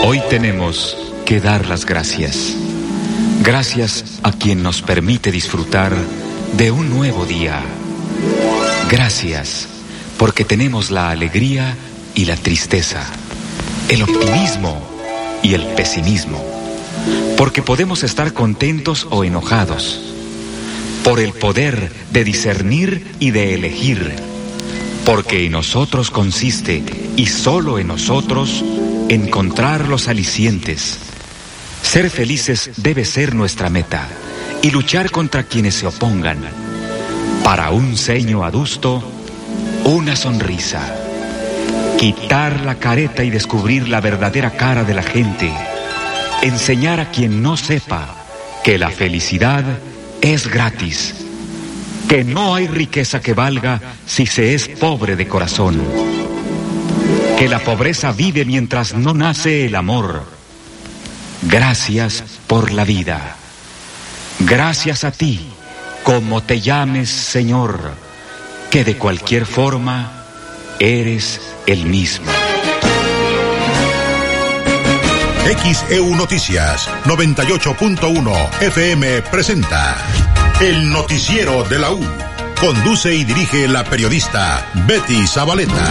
Hoy tenemos que dar las gracias. Gracias a quien nos permite disfrutar de un nuevo día. Gracias porque tenemos la alegría y la tristeza, el optimismo y el pesimismo, porque podemos estar contentos o enojados, por el poder de discernir y de elegir, porque en nosotros consiste, y solo en nosotros, encontrar los alicientes. Ser felices debe ser nuestra meta, y luchar contra quienes se opongan. Para un ceño adusto, una sonrisa. Quitar la careta y descubrir la verdadera cara de la gente. Enseñar a quien no sepa que la felicidad es gratis. Que no hay riqueza que valga si se es pobre de corazón. Que la pobreza vive mientras no nace el amor. Gracias por la vida. Gracias a ti, como te llames, Señor, que de cualquier forma eres el mismo. XEU Noticias 98.1 FM presenta El Noticiero de la U. Conduce y dirige la periodista Betty Zabaleta.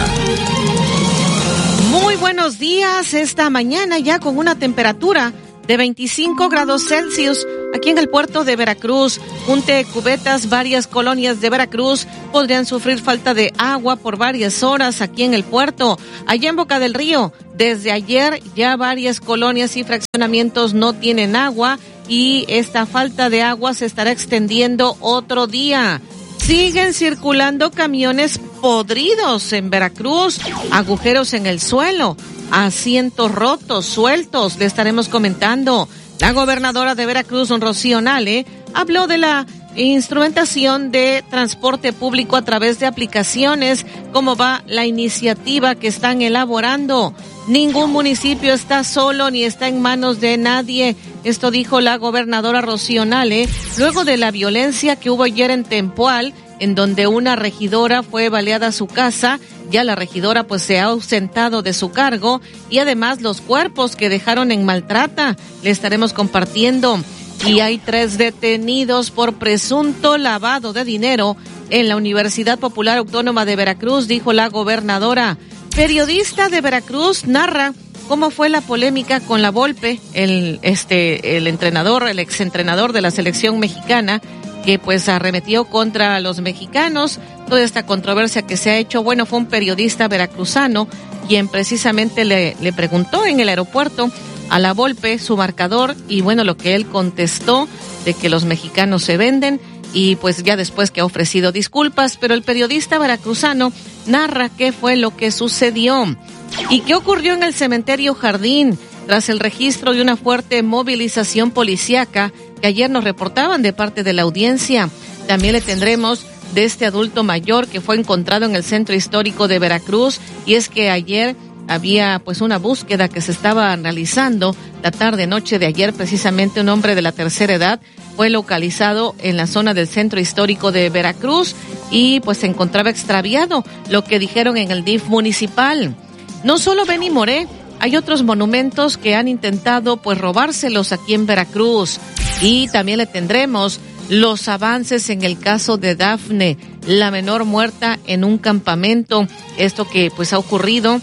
Muy buenos días, esta mañana ya con una temperatura de 25 grados Celsius aquí en el puerto de Veracruz. Junte cubetas, varias colonias de Veracruz podrían sufrir falta de agua por varias horas aquí en el puerto. Allá en Boca del Río, desde ayer ya varias colonias y fraccionamientos no tienen agua y esta falta de agua se estará extendiendo otro día. Siguen circulando camiones podridos en Veracruz, agujeros en el suelo, asientos rotos, sueltos, le estaremos comentando. La gobernadora de Veracruz, Rocío Nale, habló de la instrumentación de transporte público a través de aplicaciones, cómo va la iniciativa que están elaborando. Ningún municipio está solo ni está en manos de nadie. Esto dijo la gobernadora Rocío Nale, luego de la violencia que hubo ayer en Tempoal, en donde una regidora fue baleada a su casa. Ya la regidora pues se ha ausentado de su cargo y además los cuerpos que dejaron en Maltrata le estaremos compartiendo. Y hay 3 detenidos por presunto lavado de dinero en la Universidad Popular Autónoma de Veracruz, dijo la gobernadora. Periodista de Veracruz narra cómo fue la polémica con la Volpe, el entrenador, el exentrenador de la selección mexicana, que pues arremetió contra los mexicanos. Toda esta controversia que se ha hecho, bueno, fue un periodista veracruzano quien precisamente le preguntó en el aeropuerto a la Volpe su marcador y bueno, lo que él contestó de que los mexicanos se venden y pues ya después que ha ofrecido disculpas, pero el periodista veracruzano narra qué fue lo que sucedió y qué ocurrió en el cementerio Jardín tras el registro de una fuerte movilización policíaca que ayer nos reportaban de parte de la audiencia. También le tendremos de este adulto mayor que fue encontrado en el centro histórico de Veracruz, y es que ayer había pues una búsqueda que se estaba realizando la tarde-noche de ayer. Precisamente un hombre de la tercera edad fue localizado en la zona del centro histórico de Veracruz y pues se encontraba extraviado, lo que dijeron en el DIF municipal. No solo Beni Moré, hay otros monumentos que han intentado pues robárselos aquí en Veracruz. Y también le tendremos los avances en el caso de Dafne, la menor muerta en un campamento. Esto que pues ha ocurrido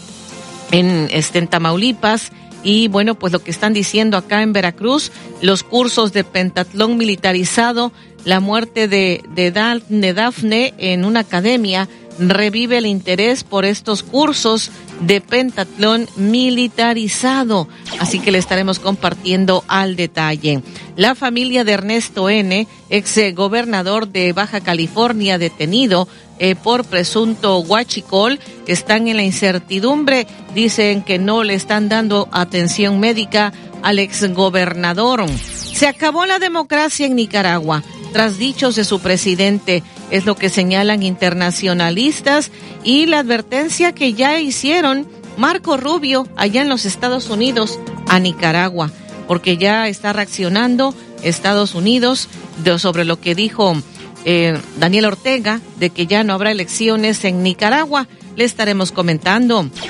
en Tamaulipas. Y bueno, pues lo que están diciendo acá en Veracruz, los cursos de pentatlón militarizado, la muerte de Dafne en una academia, revive el interés por estos cursos de pentatlón militarizado. Así que le estaremos compartiendo al detalle. La familia de Ernesto N., ex gobernador de Baja California, detenido por presunto huachicol, están en la incertidumbre. Dicen que no le están dando atención médica al ex gobernador. Se acabó la democracia en Nicaragua tras dichos de su presidente, es lo que señalan internacionalistas, y la advertencia que ya hicieron Marco Rubio allá en los Estados Unidos a Nicaragua, porque ya está reaccionando Estados Unidos sobre lo que dijo Daniel Ortega, de que ya no habrá elecciones en Nicaragua. Le estaremos comentando.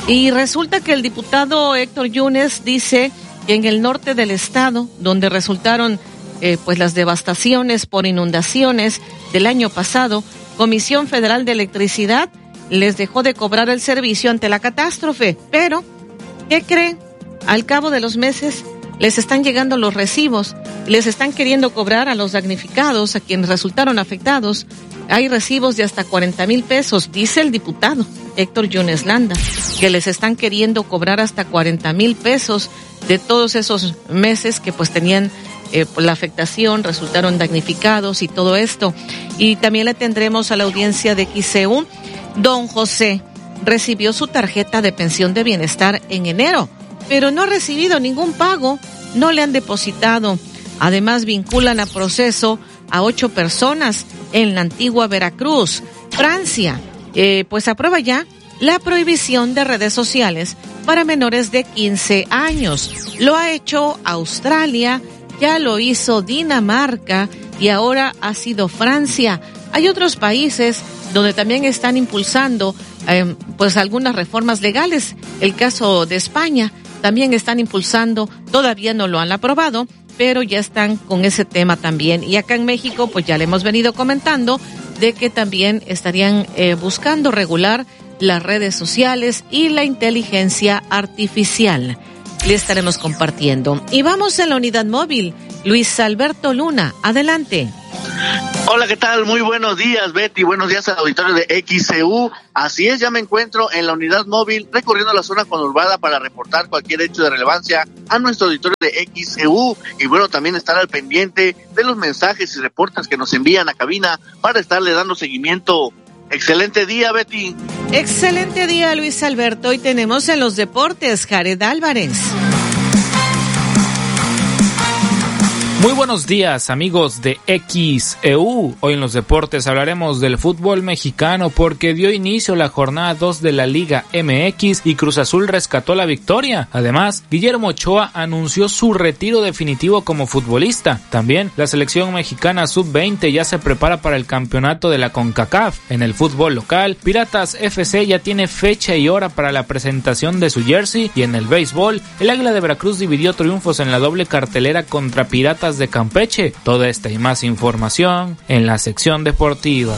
Y resulta que el diputado Héctor Yunes dice que en el norte del estado, donde resultaron pues las devastaciones por inundaciones del año pasado, Comisión Federal de Electricidad les dejó de cobrar el servicio ante la catástrofe. Pero, ¿qué creen? Al cabo de los meses les están llegando los recibos, les están queriendo cobrar a los damnificados, a quienes resultaron afectados. Hay recibos de hasta 40,000 pesos, dice el diputado Héctor Yunes Landa, que les están queriendo cobrar hasta 40,000 pesos de todos esos meses que pues tenían la afectación, resultaron damnificados y todo esto. Y también le tendremos a la audiencia de XCU. Don José recibió su tarjeta de pensión de bienestar en enero, pero no ha recibido ningún pago, no le han depositado. Además, vinculan a proceso a 8 personas en la antigua Veracruz. Francia, pues aprueba ya la prohibición de redes sociales para menores de 15 años. Lo ha hecho Australia, ya lo hizo Dinamarca y ahora ha sido Francia. Hay otros países donde también están impulsando pues algunas reformas legales. El caso de España también están impulsando, todavía no lo han aprobado, pero ya están con ese tema también. Y acá en México, pues ya le hemos venido comentando de que también estarían buscando regular las redes sociales y la inteligencia artificial. Le estaremos compartiendo. Y vamos en la unidad móvil. Luis Alberto Luna, adelante. Hola, ¿qué tal? Muy buenos días, Betty. Buenos días al auditorio de XCU. Así es, ya me encuentro en la unidad móvil recorriendo la zona conurbada para reportar cualquier hecho de relevancia a nuestro auditorio de XCU. Y bueno, también estar al pendiente de los mensajes y reportes que nos envían a cabina para estarle dando seguimiento. Excelente día, Betty. Excelente día, Luis Alberto. Hoy tenemos en los deportes Jared Álvarez. Muy buenos días, amigos de XEU. Hoy en los deportes hablaremos del fútbol mexicano porque dio inicio la jornada 2 de la Liga MX y Cruz Azul rescató la victoria. Además, Guillermo Ochoa anunció su retiro definitivo como futbolista. También la selección mexicana sub-20 ya se prepara para el campeonato de la CONCACAF. En el fútbol local, Piratas FC ya tiene fecha y hora para la presentación de su jersey, y en el béisbol, el Águila de Veracruz dividió triunfos en la doble cartelera contra Piratas de Campeche. Toda esta y más información en la sección deportiva.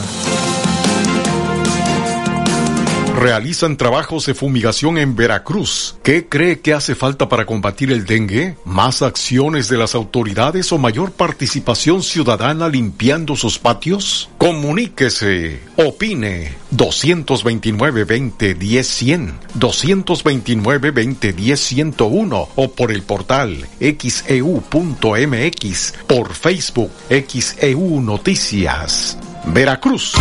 Realizan trabajos de fumigación en Veracruz. ¿Qué cree que hace falta para combatir el dengue? ¿Más acciones de las autoridades o mayor participación ciudadana limpiando sus patios? Comuníquese, opine. 229-2010-100, 229-2010-101 o por el portal xeu.mx, por Facebook XEU Noticias. Veracruz.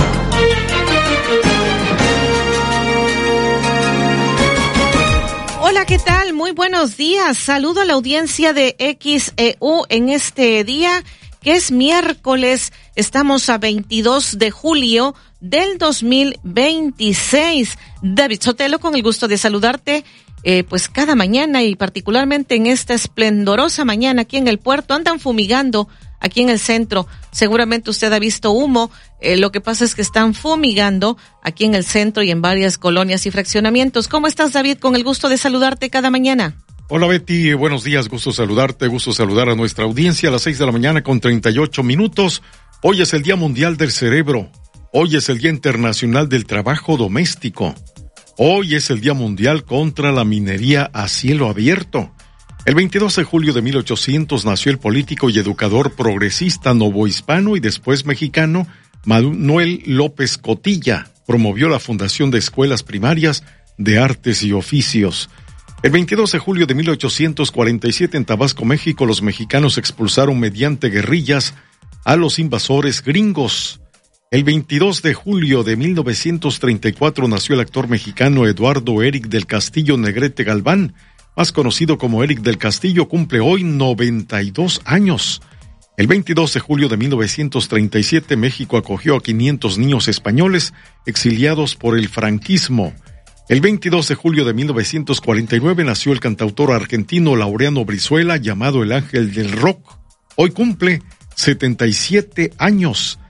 Hola, ¿qué tal? Muy buenos días. Saludo a la audiencia de XEU en este día, que es miércoles. Estamos a 22 de julio del 2026. David Sotelo, con el gusto de saludarte, pues cada mañana y particularmente en esta esplendorosa mañana aquí en el puerto. Andan fumigando aquí en el centro. Seguramente usted ha visto humo. Lo que pasa es que están fumigando aquí en el centro y en varias colonias y fraccionamientos. ¿Cómo estás, David? Con el gusto de saludarte cada mañana. Hola, Betty, buenos días, gusto saludarte, gusto saludar a nuestra audiencia a las 6 de la mañana con 38 minutos. Hoy es el Día Mundial del Cerebro, hoy es el Día Internacional del Trabajo Doméstico, hoy es el Día Mundial contra la minería a cielo abierto. El 22 de julio de 1800 nació el político y educador progresista novohispano y después mexicano Manuel López Cotilla. Promovió la fundación de escuelas primarias de artes y oficios. El 22 de julio de 1847 en Tabasco, México, los mexicanos expulsaron mediante guerrillas a los invasores gringos. El 22 de julio de 1934 nació el actor mexicano Eduardo Eric del Castillo Negrete Galván, más conocido como Eric del Castillo, cumple hoy 92 años. El 22 de julio de 1937 México acogió a 500 niños españoles exiliados por el franquismo. El 22 de julio de 1949 nació el cantautor argentino Laureano Brizuela, llamado el Ángel del Rock. Hoy cumple 77 años.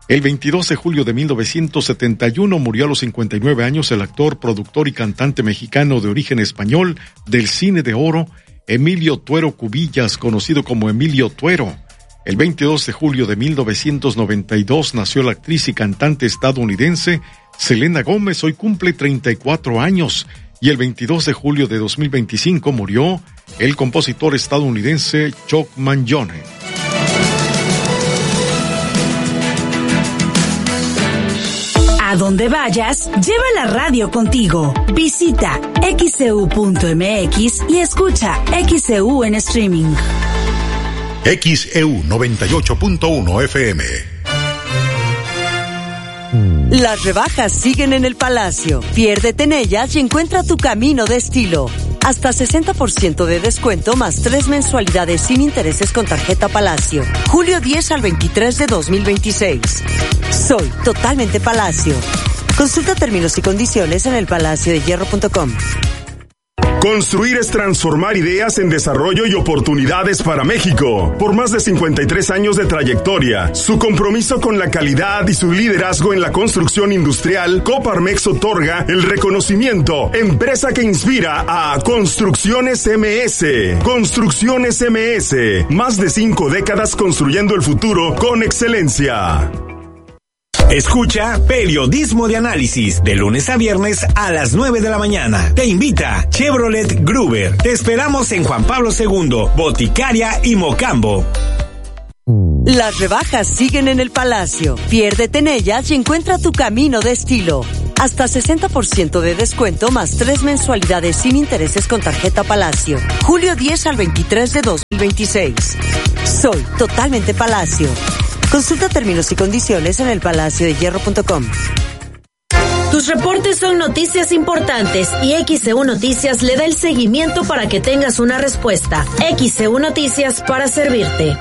El 22 de julio de 1971 murió a los 59 años el actor, productor y cantante mexicano de origen español del cine de oro, Emilio Tuero Cubillas, conocido como Emilio Tuero. El 22 de julio de 1992 nació la actriz y cantante estadounidense Selena Gómez, hoy cumple 34 años. Y el 22 de julio de 2025 murió el compositor estadounidense Chuck Mangione. A donde vayas, lleva la radio contigo. Visita xeu.mx y escucha XEU en streaming. XEU 98.1 FM. Las rebajas siguen en el Palacio. Piérdete en ellas y encuentra tu camino de estilo. Hasta 60% de descuento más 3 mensualidades sin intereses con tarjeta Palacio. Julio 10 al 23 de 2026. Soy totalmente Palacio. Consulta términos y condiciones en elpalaciodehierro.com. Construir es transformar ideas en desarrollo y oportunidades para México. Por más de 53 años de trayectoria, su compromiso con la calidad y su liderazgo en la construcción industrial, Coparmex otorga el reconocimiento Empresa que inspira a Construcciones MS. Construcciones MS, más de 5 décadas construyendo el futuro con excelencia. Escucha Periodismo de Análisis de lunes a viernes a las 9 de la mañana. Te invita Chevrolet Gruber. Te esperamos en Juan Pablo II, Boticaria y Mocambo. Las rebajas siguen en el Palacio. Piérdete en ellas y encuentra tu camino de estilo. Hasta 60% de descuento más 3 mensualidades sin intereses con tarjeta Palacio. Julio 10 al 23 de 2026. Soy totalmente Palacio. Consulta términos y condiciones en elpalaciodehierro.com. Tus reportes son noticias importantes y XEU Noticias le da el seguimiento para que tengas una respuesta. XEU Noticias para servirte.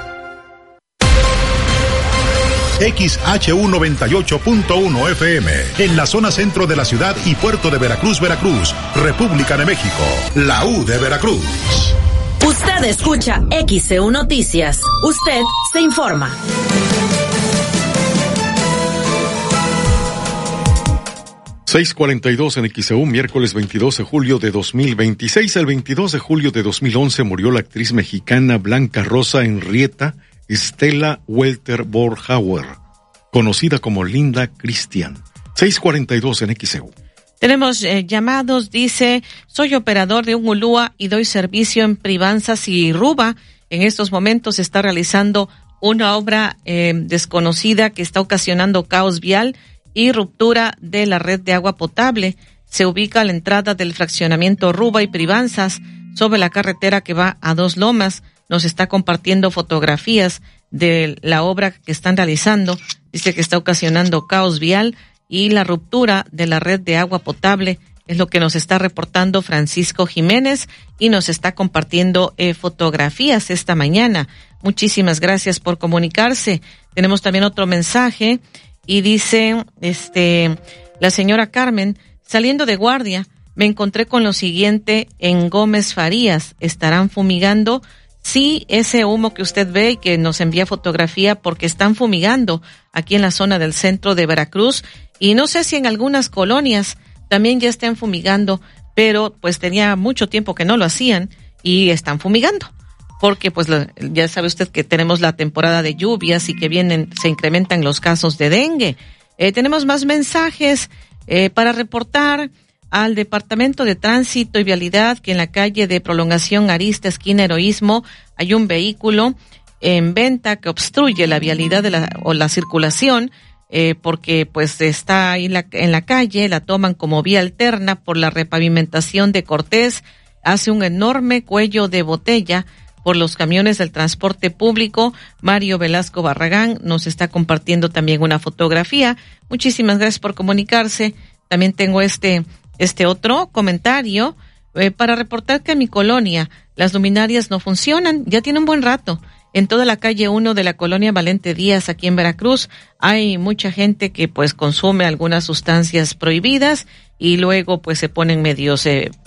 XHU 98.1 FM, en la zona centro de la ciudad y puerto de Veracruz, Veracruz, República de México, la U de Veracruz. Usted escucha XEU Noticias. Usted se informa. (6:42) en XEU, miércoles 22 de julio de 2026. El 22 de julio de 2011 murió la actriz mexicana Blanca Rosa Henrietta Estela Welter Borhauer, conocida como Linda Christian. 6:42 en XEU. Tenemos llamados, dice, soy operador de un ulúa y doy servicio en Privanzas y Ruba. En estos momentos se está realizando una obra desconocida que está ocasionando caos vial y ruptura de la red de agua potable. Se ubica a la entrada del fraccionamiento Ruba y Privanzas sobre la carretera que va a Dos Lomas. Nos está compartiendo fotografías de la obra que están realizando. Dice que está ocasionando caos vial y la ruptura de la red de agua potable. Es lo que nos está reportando Francisco Jiménez y nos está compartiendo fotografías esta mañana. Muchísimas gracias por comunicarse. Tenemos también otro mensaje y dice, la señora Carmen, saliendo de guardia, me encontré con lo siguiente en Gómez Farías. ¿Estarán fumigando? Sí, ese humo que usted ve y que nos envía fotografía, porque están fumigando aquí en la zona del centro de Veracruz. Y no sé si en algunas colonias también ya estén fumigando, pero pues tenía mucho tiempo que no lo hacían y están fumigando. Porque pues ya sabe usted que tenemos la temporada de lluvias y que se incrementan los casos de dengue. Tenemos más mensajes para reportar al Departamento de Tránsito y Vialidad que en la calle de Prolongación Arista, esquina Heroísmo, hay un vehículo en venta que obstruye la vialidad o la circulación, porque pues está ahí en la calle, la toman como vía alterna por la repavimentación de Cortés, hace un enorme cuello de botella por los camiones del transporte público. Mario Velasco Barragán nos está compartiendo también una fotografía. Muchísimas gracias por comunicarse. También tengo este otro comentario para reportar que en mi colonia las luminarias no funcionan. Ya tiene un buen rato. En toda la calle 1 de la colonia Valente Díaz, aquí en Veracruz, hay mucha gente que pues consume algunas sustancias prohibidas y luego pues se ponen medios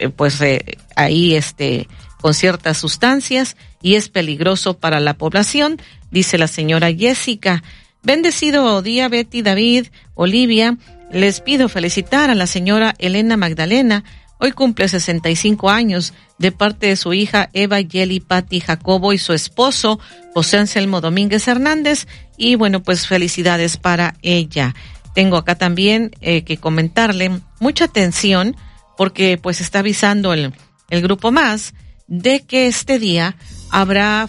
ahí con ciertas sustancias y es peligroso para la población, dice la señora Jessica. Bendecido día, Betty, David, Olivia. Les pido felicitar a la señora Elena Magdalena. Hoy cumple 65 años de parte de su hija Eva Yeli Patti Jacobo y su esposo José Anselmo Domínguez Hernández. Y bueno, pues felicidades para ella. Tengo acá también que comentarle mucha atención porque pues está avisando el Grupo Más de que este día habrá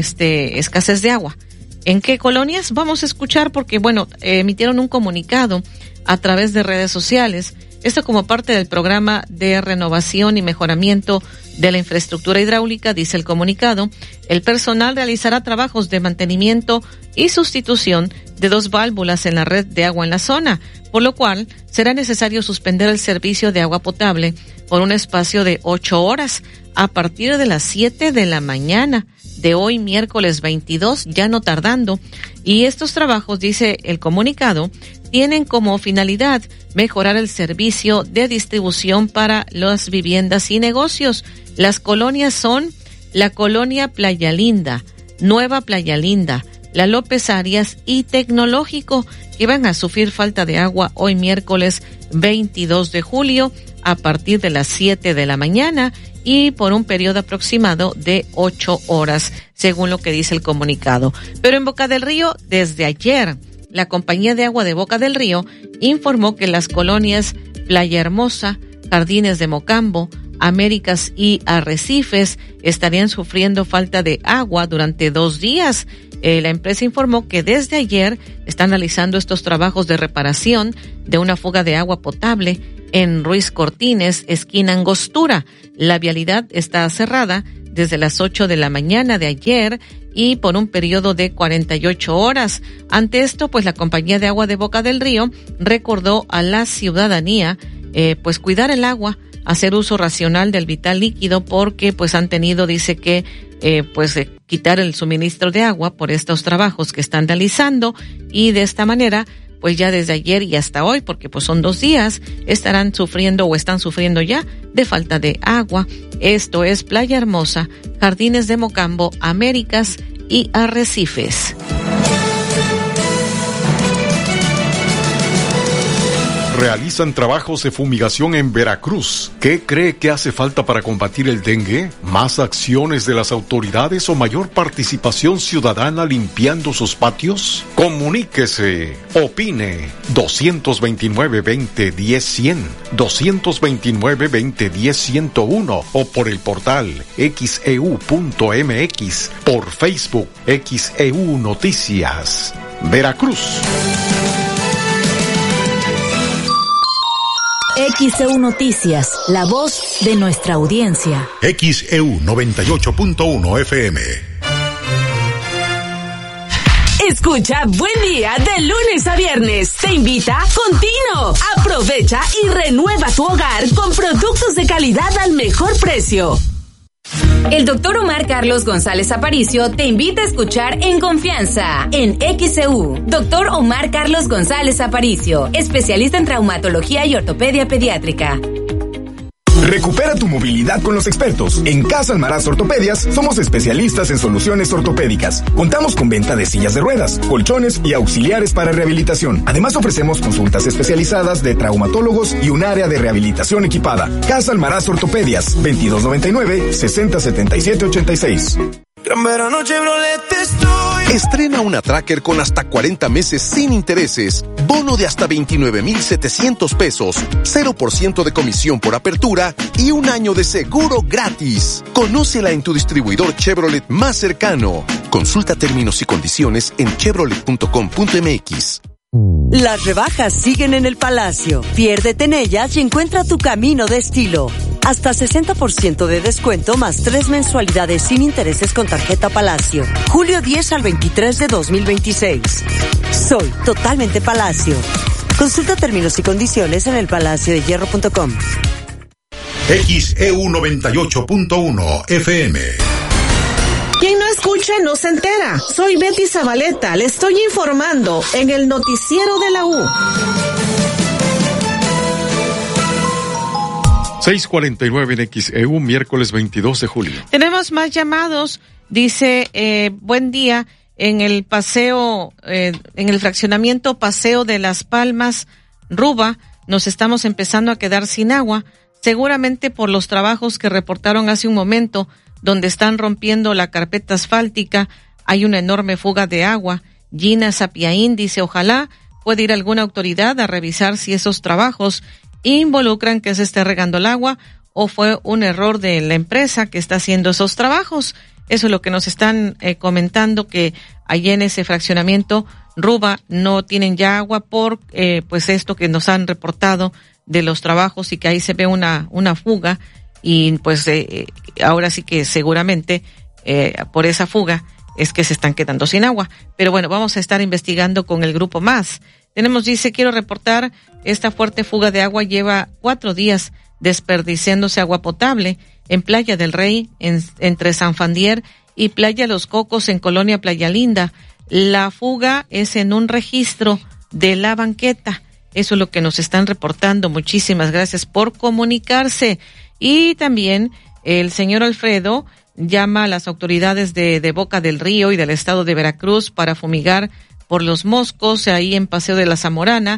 escasez de agua. ¿En qué colonias? Vamos a escuchar porque bueno, emitieron un comunicado a través de redes sociales. Esto como parte del programa de renovación y mejoramiento de la infraestructura hidráulica, dice el comunicado. El personal realizará trabajos de mantenimiento y sustitución de 2 válvulas en la red de agua en la zona, por lo cual será necesario suspender el servicio de agua potable por un espacio de 8 horas a partir de las 7 de la mañana de hoy, miércoles 22, ya no tardando. Y estos trabajos, dice el comunicado, tienen como finalidad mejorar el servicio de distribución para las viviendas y negocios. Las colonias son la colonia Playa Linda, Nueva Playa Linda, la López Arias y Tecnológico, que van a sufrir falta de agua hoy miércoles 22 de julio a partir de las 7 de la mañana y por un periodo aproximado de 8 horas, según lo que dice el comunicado. Pero en Boca del Río, desde ayer, la Compañía de Agua de Boca del Río informó que las colonias Playa Hermosa, Jardines de Mocambo, Américas y Arrecifes estarían sufriendo falta de agua durante 2 días. La empresa informó que desde ayer están realizando estos trabajos de reparación de una fuga de agua potable en Ruiz Cortines, esquina Angostura. La vialidad está cerrada desde las 8 de la mañana de ayer y por un periodo de 48 horas. Ante esto, pues la Compañía de Agua de Boca del Río recordó a la ciudadanía pues cuidar el agua, hacer uso racional del vital líquido porque pues han tenido, dice que quitar el suministro de agua por estos trabajos que están realizando y de esta manera pues ya desde ayer y hasta hoy, porque pues son 2 días, estarán sufriendo o están sufriendo ya de falta de agua. Esto es Playa Hermosa, Jardines de Mocambo, Américas y Arrecifes. Realizan trabajos de fumigación en Veracruz. ¿Qué cree que hace falta para combatir el dengue? ¿Más acciones de las autoridades o mayor participación ciudadana limpiando sus patios? Comuníquese, opine. 229-2010-100, 229-2010-101 o por el portal xeu.mx, por Facebook XEU Noticias. Veracruz. XEU Noticias, la voz de nuestra audiencia. XEU 98.1 FM. Escucha Buen Día de lunes a viernes. Te invita Contino. Aprovecha y renueva tu hogar con productos de calidad al mejor precio. El doctor Omar Carlos González Aparicio te invita a escuchar En Confianza, en XEU. Doctor Omar Carlos González Aparicio, especialista en traumatología y ortopedia pediátrica. Recupera tu movilidad con los expertos. En Casa Almaraz Ortopedias somos especialistas en soluciones ortopédicas. Contamos con venta de sillas de ruedas, colchones y auxiliares para rehabilitación. Además ofrecemos consultas especializadas de traumatólogos y un área de rehabilitación equipada. Casa Almaraz Ortopedias, 2299-607786. Gran verano Chevrolet estoy. Estrena una Tracker con hasta 40 meses sin intereses, bono de hasta 29,700 pesos, 0% de comisión por apertura y un año de seguro gratis. Conócela en tu distribuidor Chevrolet más cercano. Consulta términos y condiciones en chevrolet.com.mx. Las rebajas siguen en el Palacio. Piérdete en ellas y encuentra tu camino de estilo. Hasta 60% de descuento más 3 mensualidades sin intereses con tarjeta Palacio. Julio 10 al 23 de 2026. Soy totalmente Palacio. Consulta términos y condiciones en elpalaciodehierro.com. XEU 98.1 FM. Quien no escucha no se entera. Soy Betty Zabaleta, le estoy informando en el noticiero de la U. 6:49 en XEU, miércoles 22 de julio. Tenemos más llamados. Dice, buen día, en el paseo, en el fraccionamiento Paseo de las Palmas, Ruba, nos estamos empezando a quedar sin agua, seguramente por los trabajos que reportaron hace un momento, donde están rompiendo la carpeta asfáltica, hay una enorme fuga de agua. Gina Sapiaín dice, ojalá pueda ir alguna autoridad a revisar si esos trabajos involucran que se esté regando el agua o fue un error de la empresa que está haciendo esos trabajos. Eso es lo que nos están comentando, que allí en ese fraccionamiento Ruba no tienen ya agua por pues esto que nos han reportado de los trabajos y que ahí se ve una fuga y pues ahora sí que seguramente por esa fuga es que se están quedando sin agua. Pero bueno, vamos a estar investigando con el grupo más. Dice, quiero reportar, esta fuerte fuga de agua lleva 4 días desperdiciándose agua potable en Playa del Rey, entre San Fandier y Playa Los Cocos en Colonia Playa Linda. La fuga es en un registro de la banqueta. Eso es lo que nos están reportando. Muchísimas gracias por comunicarse. Y también el señor Alfredo llama a las autoridades de Boca del Río y del estado de Veracruz para fumigar por los moscos ahí en Paseo de la Zamorana,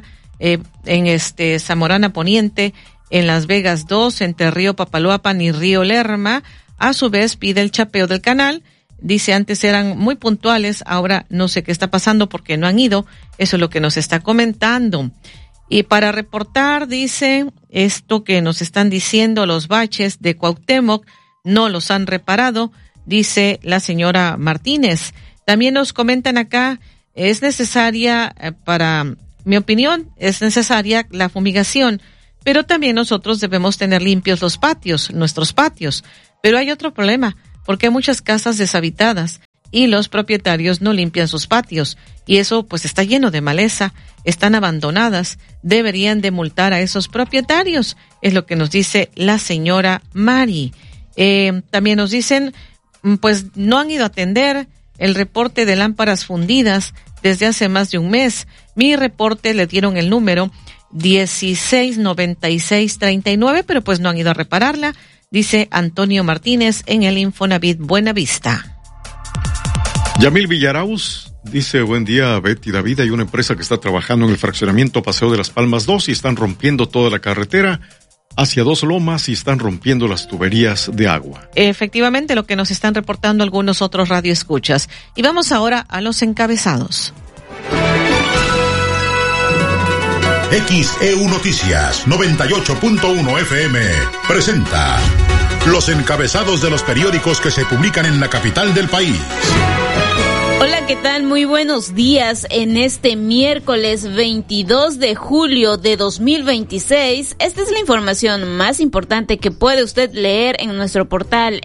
en Zamorana Poniente, en Las Vegas 2, entre Río Papaloapan y Río Lerma. A su vez pide el chapeo del canal. Dice, antes eran muy puntuales, ahora no sé qué está pasando porque no han ido. Eso es lo que nos está comentando. Y para reportar, dice, esto que nos están diciendo, los baches de Cuauhtémoc no los han reparado, dice la señora Martínez. También nos comentan acá, es necesaria, para mi opinión, es necesaria la fumigación, pero también nosotros debemos tener limpios los patios, nuestros patios. Pero hay otro problema, porque hay muchas casas deshabitadas y los propietarios no limpian sus patios y eso pues está lleno de maleza, están abandonadas, deberían de multar a esos propietarios, es lo que nos dice la señora Mari. También nos dicen, pues no han ido a atender el reporte de lámparas fundidas desde hace más de un mes. Mi reporte le dieron el número 169639, pero pues no han ido a repararla, dice Antonio Martínez en el Infonavit Buenavista. Yamil Villarauz dice, buen día Betty David, hay una empresa que está trabajando en el fraccionamiento Paseo de las Palmas 2 y están rompiendo toda la carretera hacia Dos Lomas y están rompiendo las tuberías de agua. Efectivamente, lo que nos están reportando algunos otros radioescuchas. Y vamos ahora a los encabezados. XEU Noticias 98.1 FM presenta los encabezados de los periódicos que se publican en la capital del país. Hola, ¿qué tal? Muy buenos días. En este miércoles 22 de julio de 2026, esta es la información más importante que puede usted leer en nuestro portal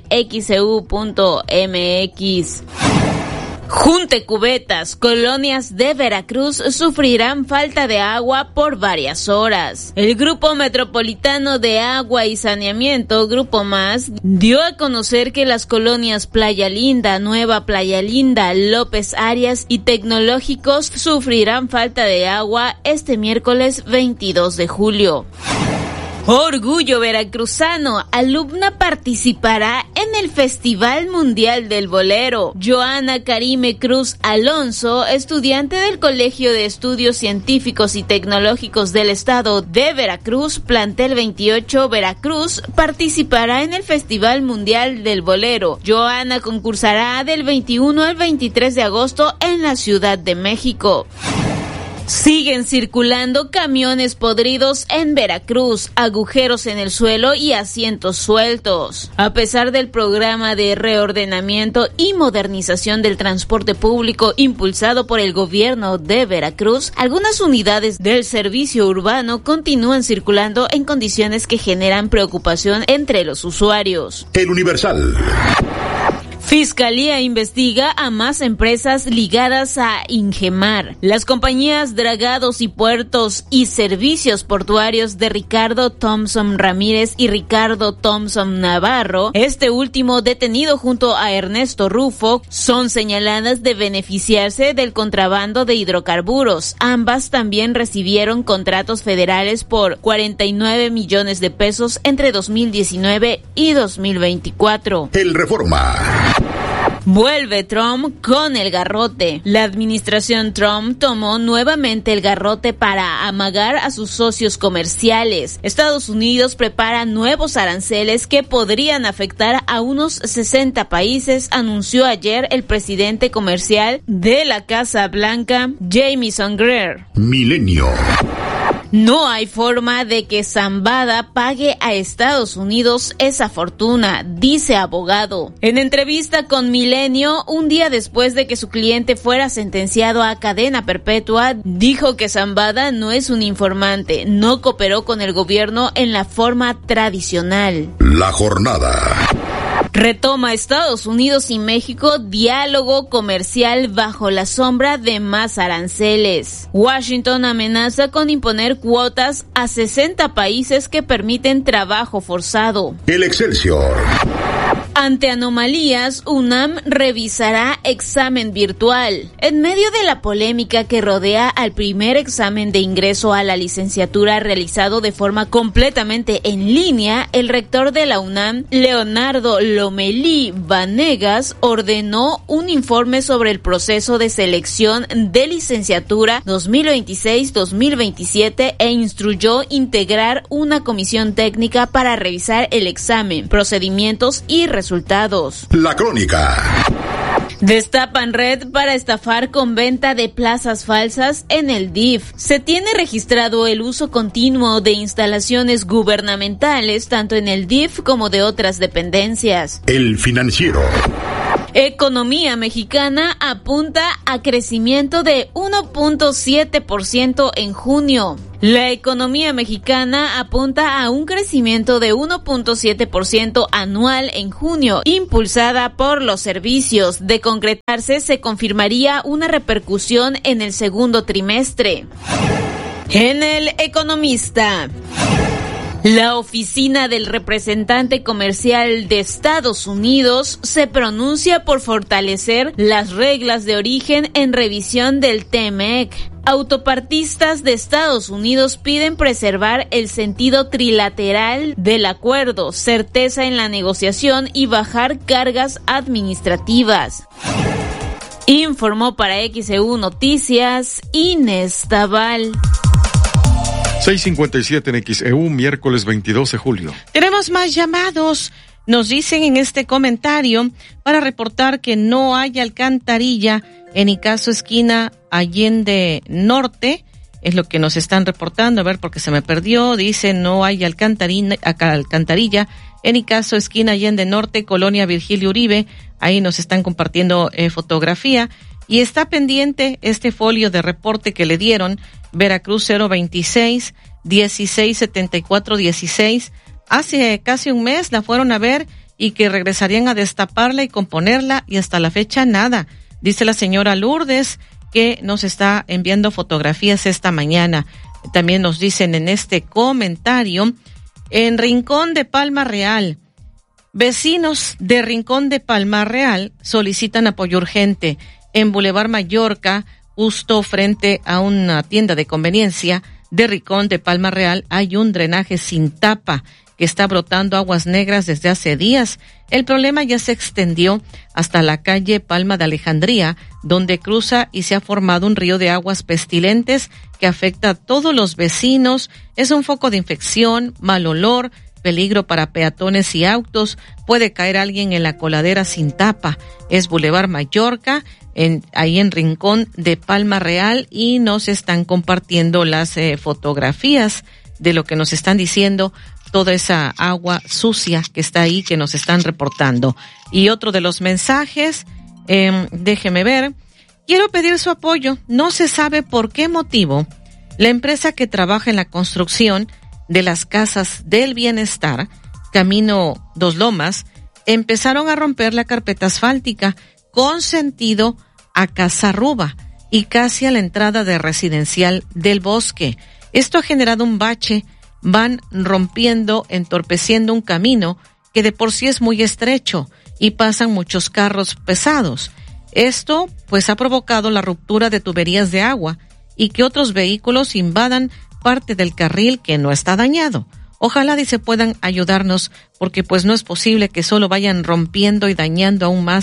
xeu.mx. Junte Cubetas, colonias de Veracruz sufrirán falta de agua por varias horas. El Grupo Metropolitano de Agua y Saneamiento, Grupo Más, dio a conocer que las colonias Playa Linda, Nueva Playa Linda, López Arias y Tecnológicos sufrirán falta de agua este miércoles 22 de julio. Orgullo veracruzano, alumna participará en el Festival Mundial del Bolero. Joana Karime Cruz Alonso, estudiante del Colegio de Estudios Científicos y Tecnológicos del Estado de Veracruz, plantel 28 Veracruz, participará en el Festival Mundial del Bolero. Joana concursará del 21 al 23 de agosto en la Ciudad de México. Siguen circulando camiones podridos en Veracruz, agujeros en el suelo y asientos sueltos. A pesar del programa de reordenamiento y modernización del transporte público impulsado por el gobierno de Veracruz, algunas unidades del servicio urbano continúan circulando en condiciones que generan preocupación entre los usuarios. El Universal. Fiscalía investiga a más empresas ligadas a Ingemar. Las compañías Dragados y Puertos y Servicios Portuarios de Ricardo Thompson Ramírez y Ricardo Thompson Navarro, este último detenido junto a Ernesto Rufo, son señaladas de beneficiarse del contrabando de hidrocarburos. Ambas también recibieron contratos federales por 49 millones de pesos entre 2019 y 2024. El Reforma. Vuelve Trump con el garrote. La administración Trump tomó nuevamente el garrote para amagar a sus socios comerciales. Estados Unidos prepara nuevos aranceles que podrían afectar a unos 60 países, anunció ayer el presidente comercial de la Casa Blanca, Jamieson Greer. Milenio. No hay forma de que Zambada pague a Estados Unidos esa fortuna, dice abogado. En entrevista con Milenio, un día después de que su cliente fuera sentenciado a cadena perpetua, dijo que Zambada no es un informante, no cooperó con el gobierno en la forma tradicional. La jornada. Retoma Estados Unidos y México diálogo comercial bajo la sombra de más aranceles. Washington amenaza con imponer cuotas a 60 países que permiten trabajo forzado. El Excelsior. Ante anomalías, UNAM revisará examen virtual. En medio de la polémica que rodea al primer examen de ingreso a la licenciatura realizado de forma completamente en línea, el rector de la UNAM, Leonardo Lomelí Vanegas, ordenó un informe sobre el proceso de selección de licenciatura 2026-2027 e instruyó integrar una comisión técnica para revisar el examen, procedimientos y resultados. La crónica. Destapan red para estafar con venta de plazas falsas en el DIF. Se tiene registrado el uso continuo de instalaciones gubernamentales tanto en el DIF como de otras dependencias. El Financiero. Economía mexicana apunta a crecimiento de 1.7% en junio. La economía mexicana apunta a un crecimiento de 1.7% anual en junio, impulsada por los servicios. De concretarse, se confirmaría una repercusión en el segundo trimestre. En El Economista. La oficina del representante comercial de Estados Unidos se pronuncia por fortalecer las reglas de origen en revisión del TMEC. Autopartistas de Estados Unidos piden preservar el sentido trilateral del acuerdo, certeza en la negociación y bajar cargas administrativas. Informó para XEU Noticias Inés Tabal. 6:57 en XEU, miércoles 22 de julio. Tenemos más llamados. Nos dicen en este comentario para reportar que no hay alcantarilla en Icaso esquina Allende Norte. Es lo que nos están reportando. A ver, porque se me perdió. Dice no hay alcantarilla en Icaso esquina Allende Norte, Colonia Virgilio Uribe. Ahí nos están compartiendo fotografía. Y está pendiente este folio de reporte que le dieron, Veracruz 026 1674 16. Hace casi un mes la fueron a ver y que regresarían a destaparla y componerla y hasta la fecha nada. Dice la señora Lourdes que nos está enviando fotografías esta mañana. También nos dicen en este comentario, en Rincón de Palma Real, vecinos de Rincón de Palma Real solicitan apoyo urgente. En Boulevard Mallorca, justo frente a una tienda de conveniencia de Rincón de Palma Real, hay un drenaje sin tapa que está brotando aguas negras desde hace días. El problema ya se extendió hasta la calle Palma de Alejandría, donde cruza y se ha formado un río de aguas pestilentes que afecta a todos los vecinos. Es un foco de infección, mal olor, peligro para peatones y autos. Puede caer alguien en la coladera sin tapa. Es Boulevard Mallorca, ahí en Rincón de Palma Real, y nos están compartiendo las fotografías de lo que nos están diciendo, toda esa agua sucia que está ahí, que nos están reportando. Y otro de los mensajes, déjeme ver, quiero pedir su apoyo. No se sabe por qué motivo la empresa que trabaja en la construcción de las casas del bienestar, Camino Dos Lomas, empezaron a romper la carpeta asfáltica con sentido a Casarruba y casi a la entrada de Residencial del Bosque. Esto ha generado un bache, van rompiendo, entorpeciendo un camino que de por sí es muy estrecho y pasan muchos carros pesados. Esto pues ha provocado la ruptura de tuberías de agua y que otros vehículos invadan parte del carril que no está dañado. Ojalá dice puedan ayudarnos porque pues no es posible que solo vayan rompiendo y dañando aún más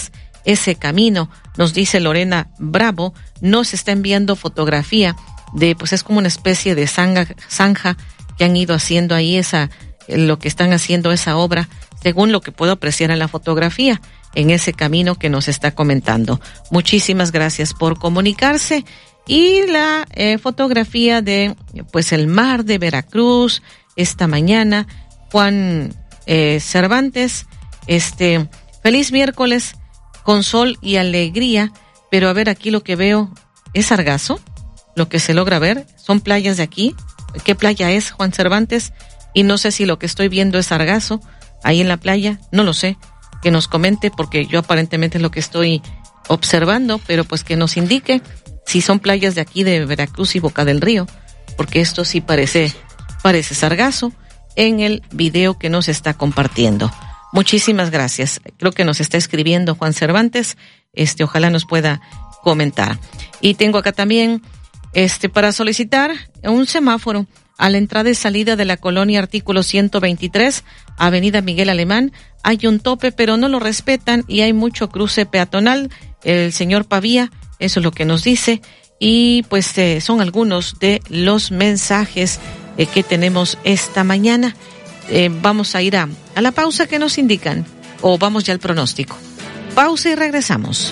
ese camino. Nos dice Lorena Bravo, nos está enviando fotografía de, pues es como una especie de zanja que han ido haciendo ahí, lo que están haciendo esa obra, según lo que puedo apreciar en la fotografía, en ese camino que nos está comentando. Muchísimas gracias por comunicarse. Y la fotografía de, pues, el mar de Veracruz esta mañana. Juan Cervantes, feliz miércoles con sol y alegría, pero a ver, aquí lo que veo es sargazo, lo que se logra ver, son playas de aquí. ¿Qué playa es, Juan Cervantes? Y no sé si lo que estoy viendo es sargazo ahí en la playa, no lo sé, que nos comente, porque yo aparentemente es lo que estoy observando, pero pues que nos indique si son playas de aquí de Veracruz y Boca del Río, porque esto sí parece sargazo en el video que nos está compartiendo. Muchísimas gracias. Creo que nos está escribiendo Juan Cervantes, ojalá nos pueda comentar. Y tengo acá también, para solicitar un semáforo a la entrada y salida de la colonia Artículo 123, Avenida Miguel Alemán. Hay un tope, pero no lo respetan y hay mucho cruce peatonal. El señor Pavía, eso es lo que nos dice. Y pues son algunos de los mensajes que tenemos esta mañana. Vamos a ir a la pausa que nos indican, o vamos ya al pronóstico. Pausa y regresamos.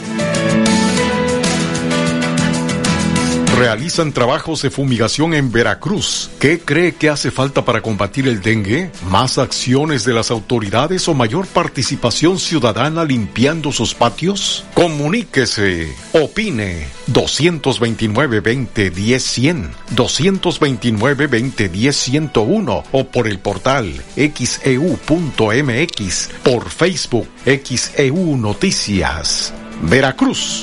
Realizan trabajos de fumigación en Veracruz. ¿Qué cree que hace falta para combatir el dengue? ¿Más acciones de las autoridades o mayor participación ciudadana limpiando sus patios? Comuníquese, opine. 229-2010-100, 229-2010-101 o por el portal xeu.mx, por Facebook XEU Noticias. Veracruz.